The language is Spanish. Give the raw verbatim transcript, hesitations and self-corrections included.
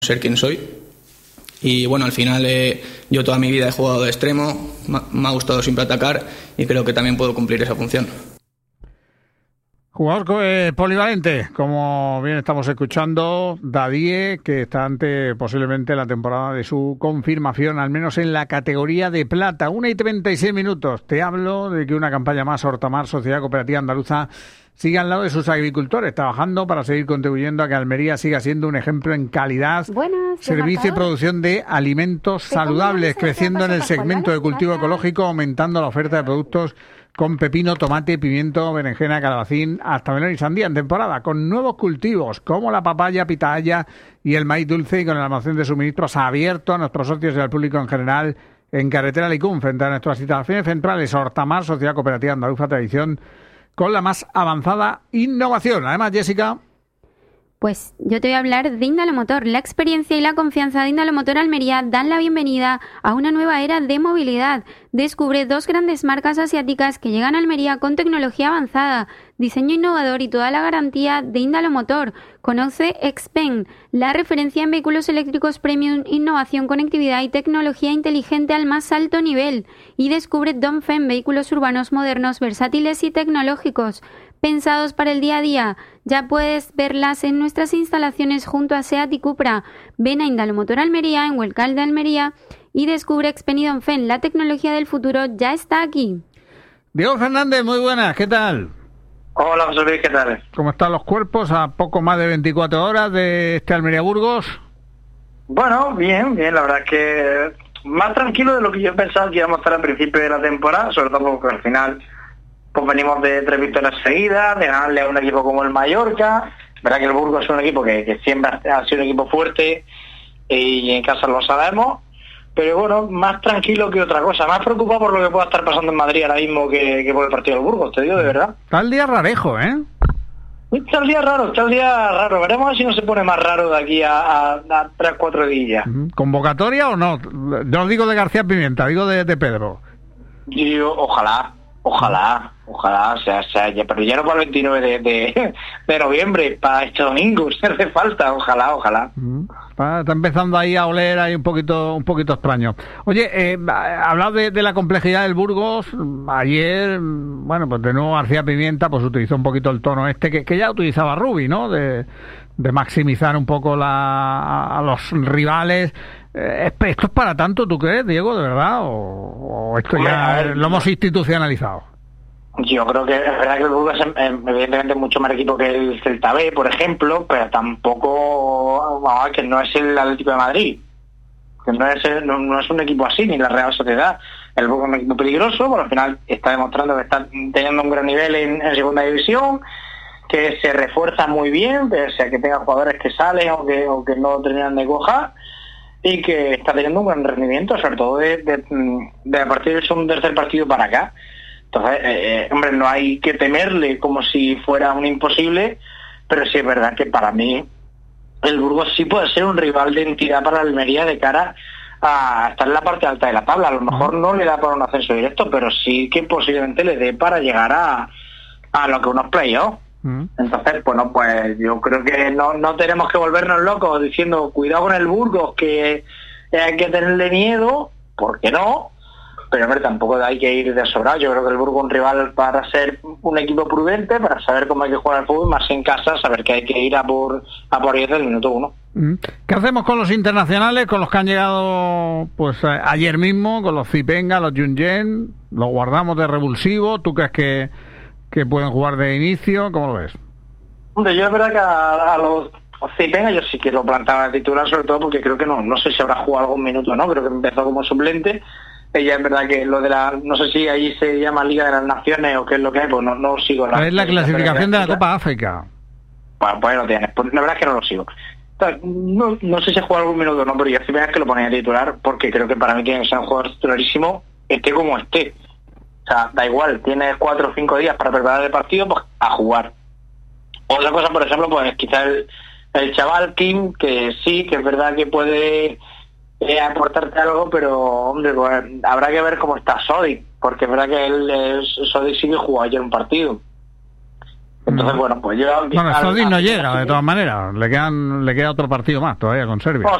ser quien soy. Y bueno, al final eh, yo toda mi vida he jugado de extremo, me ha gustado siempre atacar y creo que también puedo cumplir esa función. Jugador eh, polivalente, como bien estamos escuchando, Dadie, que está ante posiblemente la temporada de su confirmación, al menos en la categoría de plata. una y treinta y seis minutos. Te hablo de que una campaña más, Hortamar, Sociedad Cooperativa Andaluza, sigue al lado de sus agricultores, trabajando para seguir contribuyendo a que Almería siga siendo un ejemplo en calidad, Buenas, servicio y producción de alimentos saludables, creciendo en el segmento de cultivo ecológico, aumentando la oferta de productos con pepino, tomate, pimiento, berenjena, calabacín, hasta melón y sandía en temporada, con nuevos cultivos como la papaya, pitaya y el maíz dulce, y con el almacén de suministros abierto a nuestros socios y al público en general en Carretera Licún, frente a nuestras instalaciones centrales. Hortamar, Sociedad Cooperativa Andaluza, tradición con la más avanzada innovación. Además, Jessica... Pues yo te voy a hablar de Indalomotor. La experiencia y la confianza de Indalomotor Almería dan la bienvenida a una nueva era de movilidad. Descubre dos grandes marcas asiáticas que llegan a Almería con tecnología avanzada, diseño innovador y toda la garantía de Indalomotor. Conoce Xpeng, la referencia en vehículos eléctricos premium, innovación, conectividad y tecnología inteligente al más alto nivel. Y descubre Dongfeng, vehículos urbanos modernos, versátiles y tecnológicos, pensados para el día a día. Ya puedes verlas en nuestras instalaciones junto a SEAT y Cupra. Ven a Indalomotor Almería, en Huelcal de Almería, y descubre Xpeng y Dongfeng. La tecnología del futuro ya está aquí. Diego Fernández, muy buenas, ¿qué tal? Hola, José Luis, ¿qué tal? ¿Cómo están los cuerpos a poco más de veinticuatro horas de este Almería-Burgos? Bueno, bien, bien, la verdad es que más tranquilo de lo que yo pensaba que íbamos a estar al principio de la temporada, sobre todo porque al final pues venimos de tres victorias seguidas, de ganarle a un equipo como el Mallorca. Verdad que el Burgos es un equipo que, que siempre ha sido un equipo fuerte y en casa lo sabemos, pero bueno, más tranquilo que otra cosa, más preocupado por lo que pueda estar pasando en Madrid ahora mismo que, que por el partido del Burgos, te digo de verdad. Está el día rarejo, ¿eh? Está el día raro, está el día raro, veremos a ver si no se pone más raro de aquí a, a, a tres, cuatro días. ¿Convocatoria o no? No digo de García Pimienta, digo de, de Pedro. Yo, ojalá, ojalá, ojalá, o sea, o sea ya, pero ya no para el veintinueve de, de, de noviembre, para este domingo, se hace falta, ojalá, ojalá. Está, está empezando ahí a oler ahí un poquito un poquito extraño. Oye, eh, hablado de, de la complejidad del Burgos, ayer, bueno, pues de nuevo García Pimienta pues utilizó un poquito el tono este que, que ya utilizaba Rubi, ¿no? De, de maximizar un poco la, a los rivales. Eh, ¿Esto es para tanto, tú crees, Diego, de verdad? ¿O, o esto Hombre, ya ver, lo hemos institucionalizado? Yo creo que es verdad que el Burgos es evidentemente mucho más equipo que el Celta B, por ejemplo, pero tampoco, vamos, que no es el Atlético de Madrid, que no es, no, no es un equipo así, ni la Real Sociedad. El Burgos es un equipo peligroso, bueno, al final está demostrando que está teniendo un gran nivel en, en segunda división, que se refuerza muy bien, pese a que tenga jugadores que salen o que, o que no terminan de cojar, y que está teniendo un gran rendimiento, sobre todo de, de, de a partir de un tercer partido para acá. Entonces, eh, hombre, no hay que temerle como si fuera un imposible, pero sí es verdad que para mí el Burgos sí puede ser un rival de entidad para la Almería de cara a estar en la parte alta de la tabla. A lo mejor no le da para un ascenso directo, pero sí que posiblemente le dé para llegar a, a lo que unos playoffs. Entonces, bueno, pues yo creo que no, no tenemos que volvernos locos diciendo cuidado con el Burgos, que hay que tenerle miedo, porque no, pero hombre, tampoco hay que ir de sobrado. Yo creo que el Burgos es un rival para ser un equipo prudente, para saber cómo hay que jugar al fútbol, más en casa, saber que hay que ir a por a por ellos del minuto uno. ¿Qué hacemos con los internacionales, con los que han llegado pues ayer mismo, con los Zipenga, los Junyen? ¿Los guardamos de revulsivo? ¿Tú crees que que pueden jugar de inicio? ¿Cómo lo ves? Hombre, yo es verdad que a, a los Zipenga yo sí que lo plantaba de titular, sobre todo porque creo que no no sé si habrá jugado algún minuto o no, creo que empezó como suplente. Ella es verdad que lo de la, no sé si allí se llama Liga de las Naciones o qué es lo que es, pues no, no sigo la... Es la clasificación de la Copa África. Bueno, pues no tienes, pues la verdad es que no lo sigo. Entonces, no, no sé si ha jugado algún minuto o no, pero yo sí que lo ponía de titular porque creo que para mí tiene que ser un jugador titularísimo, esté como esté. O sea, da igual, tienes cuatro o cinco días para preparar el partido, pues a jugar. Otra cosa, por ejemplo, pues quizá el, el chaval Kim, que sí, que es verdad que puede eh, aportarte algo, pero hombre, pues, habrá que ver cómo está Sodic, porque es verdad que él, Sodic sí que jugó ayer un partido. Entonces, bueno, pues yo... Bueno, Stodin no llega, de todas maneras. Le quedan le queda otro partido más todavía con Serbia. Oh,